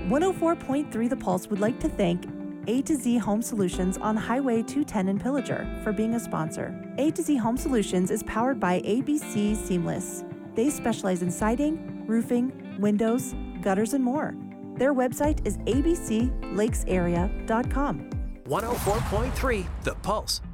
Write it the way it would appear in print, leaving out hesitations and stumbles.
104.3 The Pulse would like to thank A to Z Home Solutions on Highway 210 in Pillager for being a sponsor. A to Z Home Solutions is powered by ABC Seamless. They specialize in siding, roofing, windows, gutters, and more. Their website is abclakesarea.com. 104.3 The Pulse.